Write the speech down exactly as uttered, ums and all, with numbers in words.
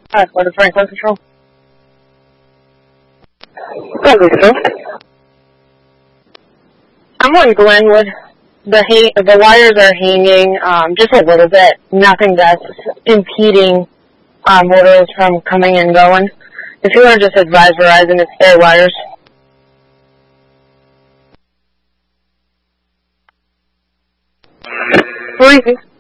Hi, Florida Franklin Control. Franklin Control. I'm on Glenwood. The ha- the wires are hanging um, just a little bit. Nothing that's impeding um, motors from coming and going. If you want to just advise Verizon, it's their wires. Who is this?